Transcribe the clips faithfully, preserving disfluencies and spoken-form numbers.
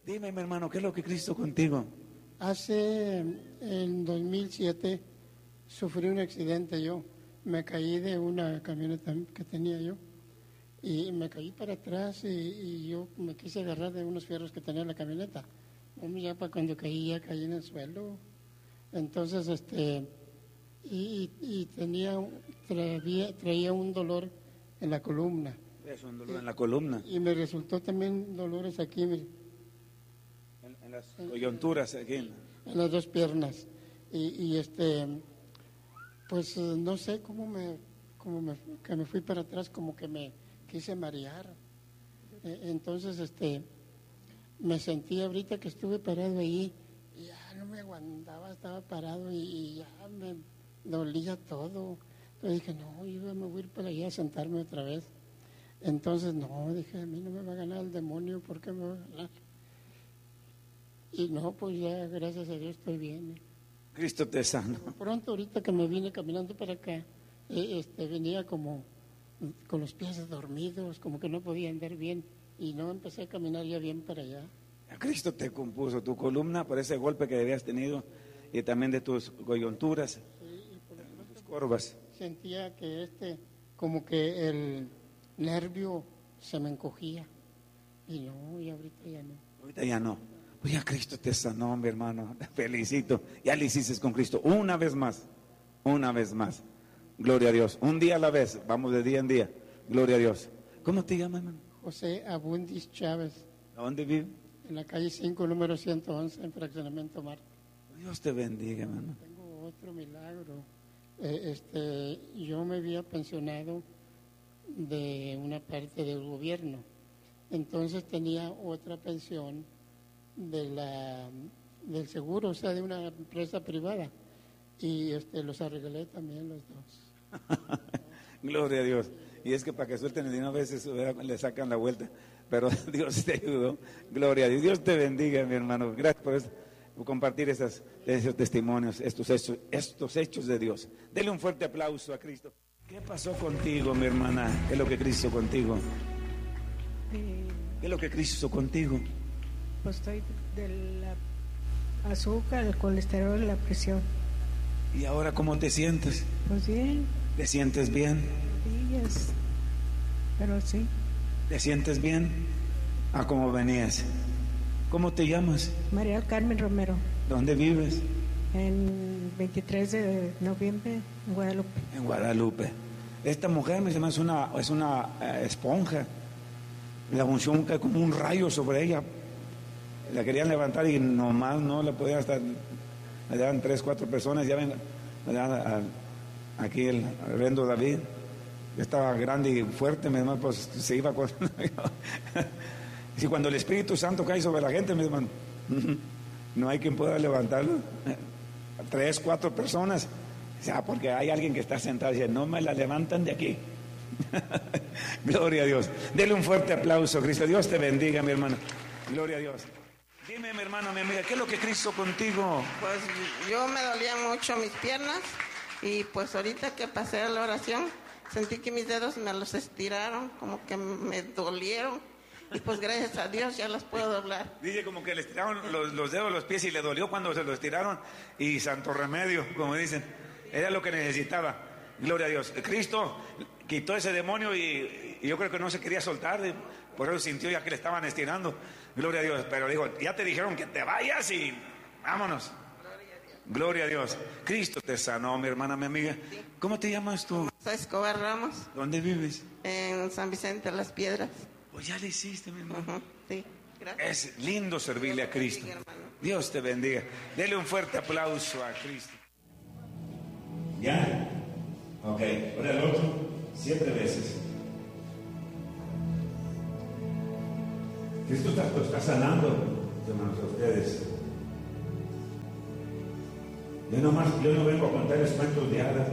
Dime, mi hermano, ¿qué es lo que Cristo hizo contigo? Hace, en dos mil siete, sufrí un accidente yo. Me caí de una camioneta que tenía yo. Y me caí para atrás y, y yo me quise agarrar de unos fierros que tenía en la camioneta. Hombre, ya para cuando caí, ya caí en el suelo. Entonces, este, y, y tenía, traía, traía un dolor en la columna. Es un dolor en la columna. Y me resultó también dolores aquí, mire. En, en las coyunturas aquí. En, en las dos piernas. Y, y este, pues no sé cómo me, cómo me, que me fui para atrás, como que me quise marear. Entonces, este, me sentí ahorita que estuve parado ahí, y ya no me aguantaba, estaba parado y, y ya me dolía todo. Entonces dije, no, yo me voy a ir para allá a sentarme otra vez. Entonces, no, dije, a mí no me va a ganar el demonio, ¿por qué me va a ganar? Y no, pues ya, gracias a Dios, estoy bien. Cristo te sanó. Pronto, ahorita que me vine caminando para acá, eh, este, venía como con los pies dormidos, como que no podía andar bien, y no empecé a caminar ya bien para allá. Cristo te compuso tu columna por ese golpe que habías tenido y también de tus coyunturas, sí, y por lo tus corvas. Sentía que este, como que el nervio se me encogía, y no, y ahorita ya no. Ahorita ya no. Pues ya Cristo te sanó, mi hermano, te felicito. Ya lo hiciste con Cristo, una vez más, una vez más. Gloria a Dios, un día a la vez, vamos de día en día. Gloria a Dios. ¿Cómo te llamas, hermano? José Abundis Chávez. ¿A dónde vive? En la calle cinco, número ciento once, en Fraccionamiento Marte. Dios te bendiga, hermano. Tengo otro milagro. Eh, este, yo me había pensionado de una parte del gobierno. Entonces tenía otra pensión de la, del seguro, o sea, de una empresa privada. Y este, los arreglé también los dos. Gloria a Dios. Y es que para que suelten el dinero a veces le sacan la vuelta. Pero Dios te ayudó. Gloria a Dios. Dios te bendiga, mi hermano. Gracias por, eso, por compartir esas, esos testimonios, estos hechos, estos hechos de Dios. Dele un fuerte aplauso a Cristo. ¿Qué pasó contigo, mi hermana? ¿Qué es lo que Cristo hizo contigo? Eh, ¿Qué es lo que Cristo hizo contigo? pues estoy de la azúcar, el colesterol, la presión. ¿Y ahora cómo te sientes? Pues bien, ¿Te sientes bien? días, pero sí. ¿Te sientes bien? ¿A cómo venías? ¿Cómo te llamas? María Carmen Romero, ¿Dónde vives? en veintitrés de noviembre, en Guadalupe. En Guadalupe. Esta mujer me llama, es una, es una eh, esponja. La unción cae como un rayo sobre ella. La querían levantar y nomás no la podían hasta. Le daban tres, cuatro personas. Ya ven, le daban a, aquí el reverendo David. Estaba grande y fuerte, mi hermano, pues se iba con. Si cuando el Espíritu Santo cae sobre la gente, mi hermano, no hay quien pueda levantarlo. Tres, cuatro personas. O sea, porque hay alguien que está sentado y dice, no me la levantan de aquí. Gloria a Dios. Dele un fuerte aplauso, Cristo. Dios te bendiga, mi hermano. Gloria a Dios. Dime, mi hermano, mi amiga, ¿qué es lo que Cristo contigo? Pues yo me dolía mucho mis piernas y pues ahorita que pasé a la oración sentí que mis dedos me los estiraron, como que me dolieron y pues gracias a Dios ya los puedo doblar. Dice como que le estiraron los, los dedos, los pies y le dolió cuando se los estiraron y santo remedio, como dicen, era lo que necesitaba. Gloria a Dios. Cristo quitó ese demonio y, y yo creo que no se quería soltar, por eso sintió ya que le estaban estirando. Gloria a Dios. Pero dijo, ya te dijeron que te vayas y vámonos. Gloria a Dios. Gloria a Dios. Cristo te sanó, mi hermana, mi amiga. ¿Cómo te llamas tú? Soy Escobar Ramos, ¿Dónde vives? en San Vicente de las Piedras. Pues ya le hiciste, mi hermano. Uh-huh. Sí, gracias. Es lindo servirle a Cristo. Dios te bendiga. Dele un fuerte aplauso a Cristo. ¿Ya? Ok, ahora el otro, siete veces. Cristo está, está sanando, hermanos, a ustedes. Yo, nomás, yo no vengo a contarles cuentos de hadas.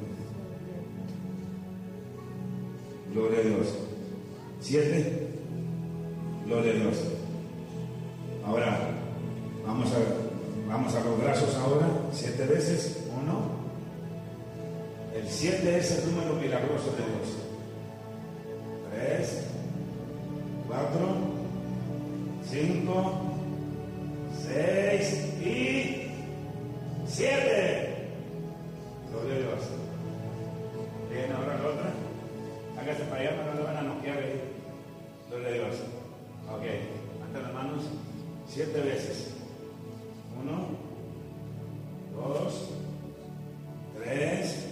Gloria a Dios. Siete. Gloria a Dios. Ahora, vamos a, vamos a los brazos ahora, siete veces. Uno. El siete es el número milagroso de Dios. Tres, cuatro, cinco, Dios. Ok, levanta las manos siete veces. Uno, dos, tres,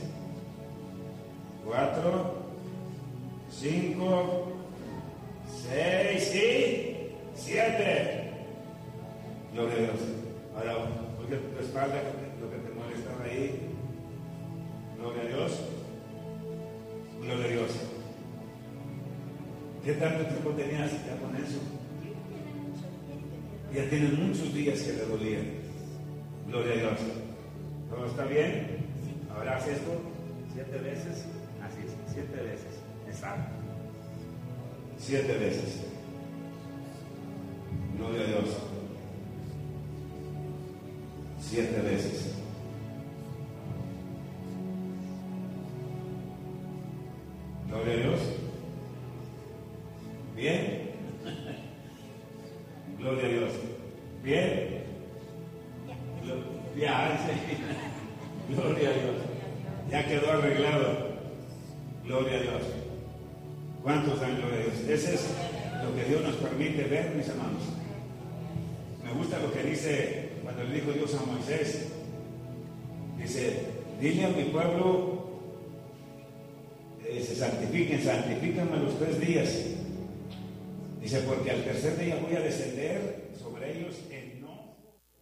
cuatro, cinco, seis y siete. Gloria a Dios. Ahora, porque tu espalda, lo que te molestaba ahí. Gloria a Dios. Gloria a Dios. ¿Qué tanto tiempo tenías ya con eso? Ya tienes muchos días que le dolían. Gloria a Dios. ¿Todo está bien? Ahora haz esto siete veces. Así es, siete veces. Exacto. Siete veces. Gloria a Dios. Siete veces. Gloria a Dios. Bien. Gloria a Dios. Bien. Ya, sí. Gloria a Dios. Ya quedó arreglado. Gloria a Dios. ¿Cuántos dan gloria a Dios? Ese es lo que Dios nos permite ver, mis hermanos. Me gusta lo que dice cuando le dijo Dios a Moisés. Dice, dile a mi pueblo, eh, se santifiquen, santifíquenme los tres días. Dice, porque al tercer día voy a descender sobre ellos en no.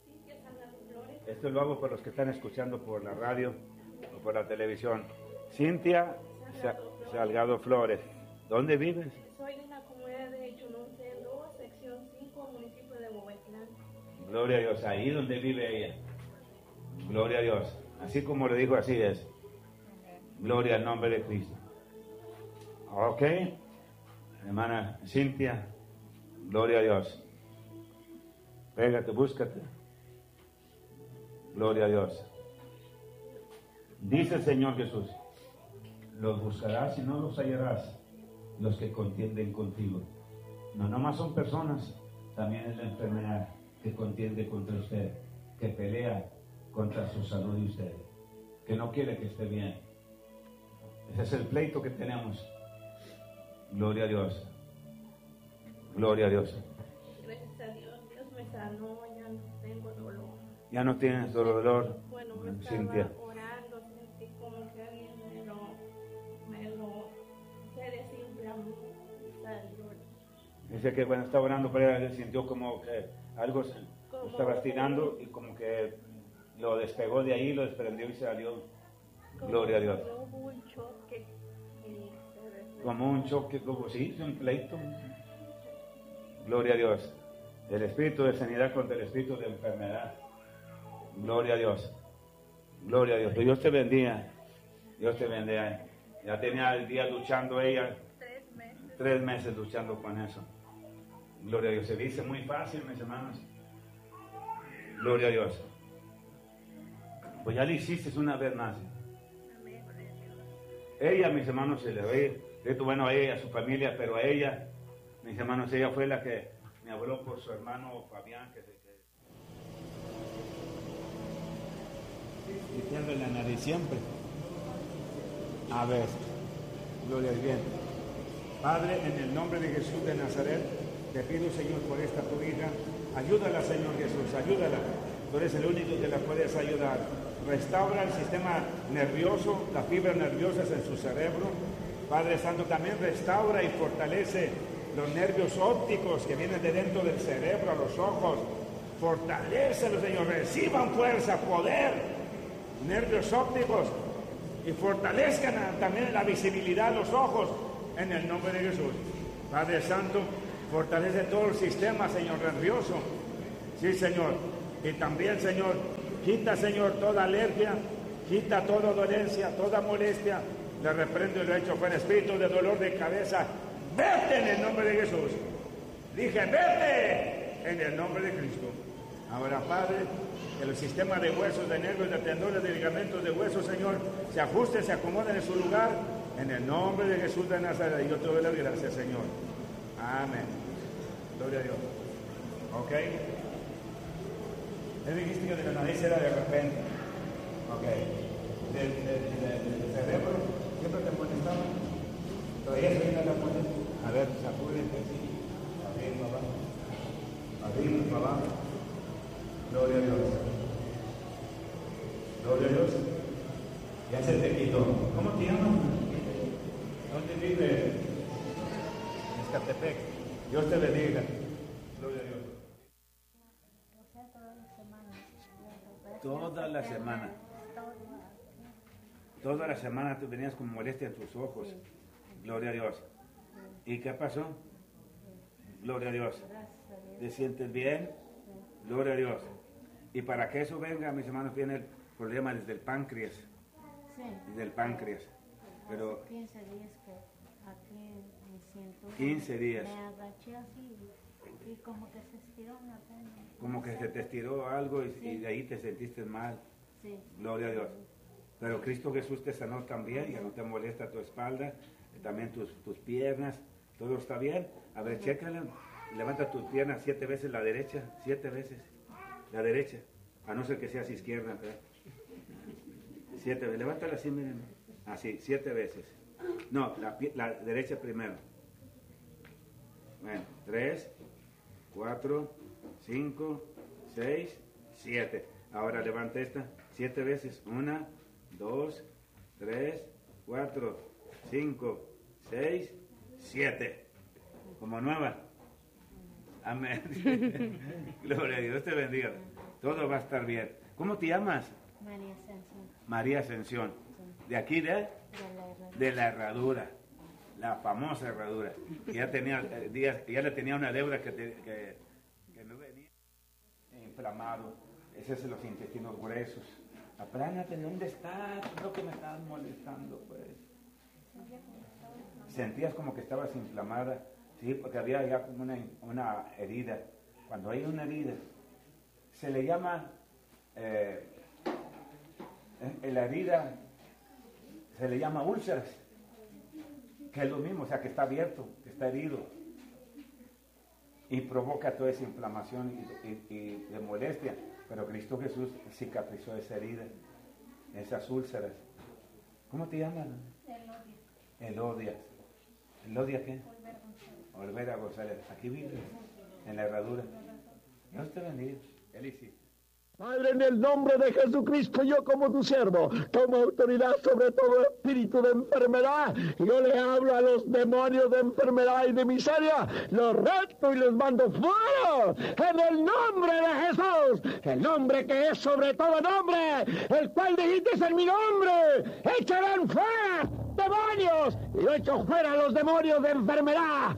Esto lo hago por los que están escuchando por la radio o por la televisión. Cintia Salgado Flores. ¿Dónde vives? Soy de la comunidad de Chununcelo, sección cinco, municipio de Huehuetlán. Gloria a Dios, ahí donde vive ella. Gloria a Dios. Así como le digo, así es. Gloria al nombre de Cristo. Ok. Hermana Cintia, gloria a Dios. Pégate, búscate. Gloria a Dios. Dice el Señor Jesús, los buscarás y no los hallarás, los que contienden contigo. No nomás son personas, también es la enfermedad que contiende contra usted, que pelea contra su salud de usted, que no quiere que esté bien. Ese es el pleito que tenemos. Gloria a Dios. Gloria a Dios. Gracias a Dios, Dios me sanó, ya no tengo dolor. Ya no tienes dolor, Bueno, me estaba Cintia. orando, sentí como que alguien me lo, me lo, se desinflamó y salió. Dice que cuando estaba orando por ella, sintió como que algo se lo estaba estirando y como que lo despegó de ahí, lo desprendió y salió. Gloria a Dios. Como hubo un choque y se desprendió. Como un choque, como sí, un pleito. Gloria a Dios. El espíritu de sanidad contra el espíritu de enfermedad. Gloria a Dios. Gloria a Dios. Dios te bendiga. Dios te bendiga. Ya tenía el día luchando ella. Tres meses. Tres meses luchando con eso. Gloria a Dios. Se dice muy fácil, mis hermanos. Gloria a Dios. Pues ya le hiciste una vez más. Ella, mis hermanos, se le va a ir. Esto, bueno, a ella, a su familia, pero a ella, mis hermanos, ella fue la que me habló por su hermano Fabián, que se y pierde la nariz siempre. A ver, gloria al bien. Padre, en el nombre de Jesús de Nazaret, te pido, Señor, por esta tu hija, ayúdala, Señor Jesús, ayúdala. Tú eres el único que la puedes ayudar. Restaura el sistema nervioso, las fibras nerviosas en su cerebro. Padre Santo, también restaura y fortalece los nervios ópticos que vienen de dentro del cerebro a los ojos. Fortalécelos, Señor, reciban fuerza, poder, nervios ópticos, y fortalezcan también la visibilidad de los ojos en el nombre de Jesús. Padre Santo, fortalece todo el sistema, Señor, nervioso. Sí, Señor. Y también, Señor, quita, Señor, toda alergia, quita toda dolencia, toda molestia. Le reprendo y le echo fuera espíritu de dolor de cabeza. Vete en el nombre de Jesús. Dije, vete en el nombre de Cristo. Ahora, Padre, que el sistema de huesos, de nervios, de tendones, de ligamentos, de huesos, Señor, se ajuste, se acomode en su lugar, en el nombre de Jesús de Nazaret. Y yo te doy las gracias, Señor. Amén. Gloria a Dios. Ok. Él dijiste que de la nariz era de repente. Ok. Del, del, del, del cerebro, siempre te molestaba. Todavía se viene la molestia. A ver, sacúdete así. te llamas? ¿Dónde vives? En Escatepec. Dios te bendiga. Gloria a Dios. Toda la semana. Toda la semana tú venías con molestia en tus ojos. Gloria a Dios. ¿Y qué pasó? Gloria a Dios. ¿Te sientes bien? Gloria a Dios. Y para que eso venga, mis hermanos, viene el problema desde el páncreas. Sí. Desde el páncreas. Pero quince días que aquí me siento. quince días. Me agaché así y como que se estiró una pena. Como que se te estiró algo y, sí. y de ahí te sentiste mal. Sí. Gloria a Dios. Pero Cristo Jesús te sanó también, ya no te molesta tu espalda, también tus, tus piernas, todo está bien. A ver, chécala, levanta tus piernas siete veces la derecha, siete veces la derecha, a no ser que seas izquierda. ¿verdad? Siete veces, levántala así, miren, así, siete veces. No, la, la derecha primero. Bueno, tres, cuatro, cinco, seis, siete. Ahora levanta esta, siete veces, una, dos, tres, cuatro, cinco, seis, siete. Como nueva. Amén. Gloria a Dios, te bendiga. Todo va a estar bien. ¿Cómo te llamas? María Ascensión. María Ascensión. ¿De aquí de? De la herradura. De la herradura. La famosa herradura. Ya tenía eh, días, ya le tenía una deuda que, te, que, que no venía. Inflamado. Ese es los intestinos gruesos. Apláñate, ¿dónde estás? Es lo que me estás molestando, pues. Sentías como que estabas inflamada, sí, porque había ya como una, una herida. Cuando hay una herida, se le llama, eh, en la herida, se le llama úlceras, que es lo mismo, o sea, que está abierto, que está herido. Y provoca toda esa inflamación y, y, y de molestia. Pero Cristo Jesús cicatrizó esa herida, esas úlceras. ¿Cómo te llaman? Elodias. ¿Elodia qué? Olvera González. Aquí vives, en la herradura. Dios te bendiga. Felicidades. Padre, en el nombre de Jesucristo, yo como tu siervo, tomo autoridad sobre todo espíritu de enfermedad. Yo le hablo a los demonios de enfermedad y de miseria, los reto y los mando fuera, en el nombre de Jesús, el nombre que es sobre todo nombre, el cual dijiste en mi nombre, echarán fuera demonios, y yo echo fuera a los demonios de enfermedad.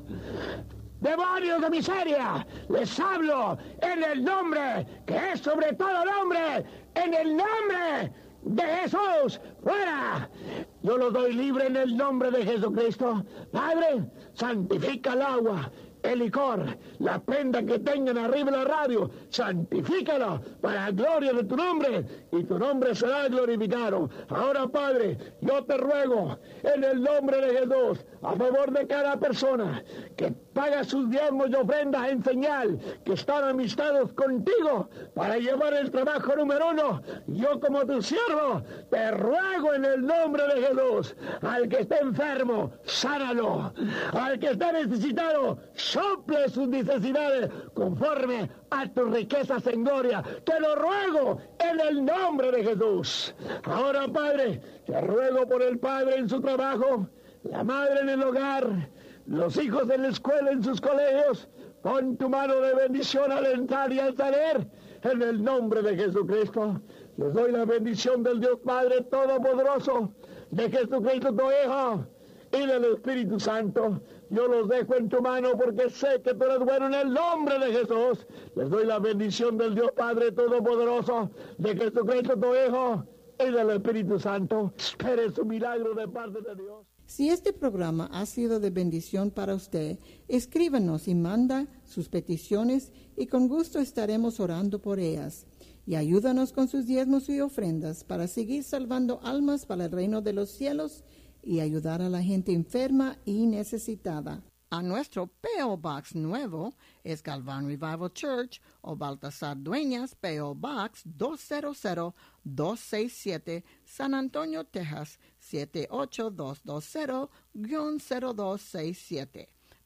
Demonios de miseria, les hablo en el nombre que es sobre todo nombre, en el nombre de Jesús, fuera. Yo los doy libre en el nombre de Jesucristo. Padre, santifica el agua, el licor, la prenda que tengan arriba en la radio, santifícala para la gloria de tu nombre, y tu nombre será glorificado. Ahora, Padre, yo te ruego en el nombre de Jesús, a favor de cada persona que paga sus diezmos y ofrendas en señal que están amistados contigo para llevar el trabajo número uno, yo como tu siervo te ruego en el nombre de Jesús, al que esté enfermo, sánalo, al que esté necesitado, sople sus necesidades conforme a tus riquezas en gloria. Te lo ruego en el nombre de Jesús. Ahora, Padre, te ruego por el Padre en su trabajo, la madre en el hogar, los hijos en la escuela, en sus colegios. Pon tu mano de bendición al entrar y al salir, en el nombre de Jesucristo. Les doy la bendición del Dios Padre Todopoderoso, de Jesucristo tu Hijo, y del Espíritu Santo. Yo los dejo en tu mano porque sé que tú eres bueno, en el nombre de Jesús. Les doy la bendición del Dios Padre Todopoderoso, de Jesucristo tu Hijo, y del Espíritu Santo. Espere su milagro de parte de Dios. Si este programa ha sido de bendición para usted, escríbanos y manda sus peticiones y con gusto estaremos orando por ellas. Y ayúdanos con sus diezmos y ofrendas para seguir salvando almas para el reino de los cielos y ayudar a la gente enferma y necesitada. A nuestro P O Box nuevo es Galván Revival Church o Baltasar Dueñas, P O Box dos cero cero dos seis siete, San Antonio, Texas siete ocho dos dos cero cero dos seis siete.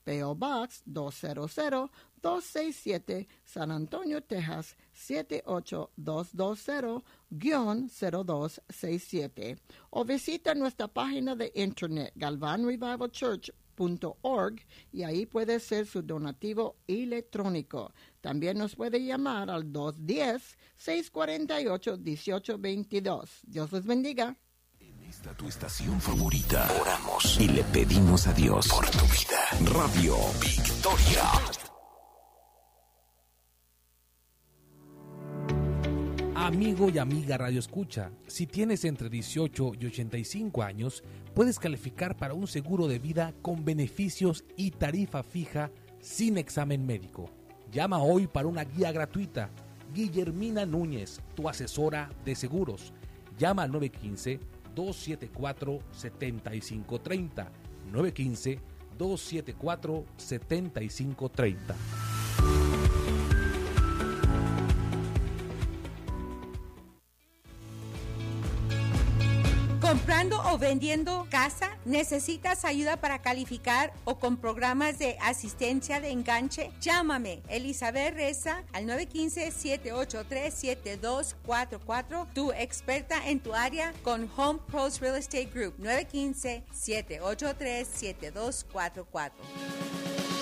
P O. Box dos cero cero dos seis siete, San Antonio, Texas siete ocho dos dos cero, cero dos seis siete. O visita nuestra página de internet galvan revival church punto org y ahí puede ser su donativo electrónico. También nos puede llamar al dos uno cero, seis cuatro ocho, uno ocho dos dos. Dios les bendiga. Esta tu estación favorita. Oramos y le pedimos a Dios por tu vida. Radio Victoria. Amigo y amiga Radio Escucha, si tienes entre dieciocho y ochenta y cinco años, puedes calificar para un seguro de vida con beneficios y tarifa fija sin examen médico. Llama hoy para una guía gratuita. Guillermina Núñez, tu asesora de seguros. Llama al nueve uno cinco, dos siete cuatro, siete cinco tres cero. nueve uno cinco, dos siete cuatro, siete cinco tres cero. ¿Comprando o vendiendo casa? ¿Necesitas ayuda para calificar o con programas de asistencia de enganche? Llámame, Elizabeth Reza, al nueve uno cinco, siete ocho tres, siete dos cuatro cuatro, tu experta en tu área con Home Pros Real Estate Group, nueve uno cinco, siete ocho tres, siete dos cuatro cuatro.